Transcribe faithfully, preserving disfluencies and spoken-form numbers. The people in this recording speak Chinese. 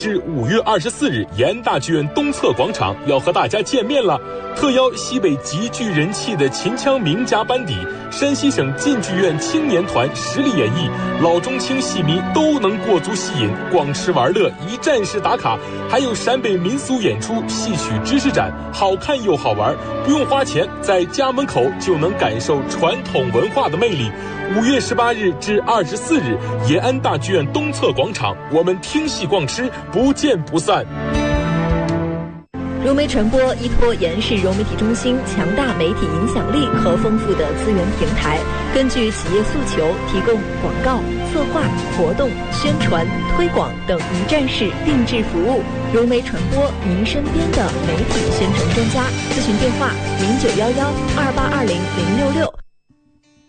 至五月二十四日，延安大剧院东侧广场要和大家见面了。特邀西北极具人气的秦腔名家班底，山西省晋剧院青年团实力演绎，老中青戏迷都能过足戏瘾，光吃玩乐，一站式打卡。还有陕北民俗演出、戏曲知识展，好看又好玩，不用花钱，在家门口就能感受传统文化的魅力。五月十八日至二十四日，延安大剧院东侧广场，我们听戏逛吃，不见不散。 融媒传播依托延安市融媒体中心强大媒体影响力和丰富的资源平台，根据企业诉求，提供广告、策划、活动、宣传、推广等一站式定制服务。融媒传播，您身边的媒体宣传专家。咨询电话：零九幺幺二八二零零六六。